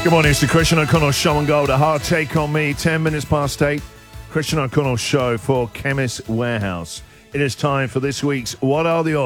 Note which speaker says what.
Speaker 1: Good morning, it's the Christian O'Connell Show and Gold. A hard take on me, 10 minutes past 8. Christian O'Connell Show for Chemist Warehouse. It is time for this week's What Are the Odds?